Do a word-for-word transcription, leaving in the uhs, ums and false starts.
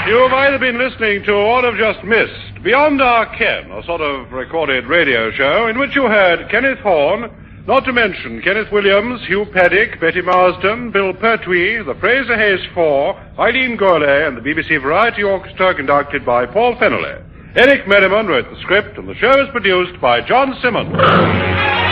You've either been listening to or have just missed Beyond Our Ken, a sort of recorded radio show in which you heard Kenneth Horne, not to mention Kenneth Williams, Hugh Paddick, Betty Marsden, Bill Pertwee, the Fraser Hayes Four, Eileen Gourlay, and the B B C Variety Orchestra conducted by Paul Fennelly. Eric Merriman wrote the script, and the show is produced by John Simmons.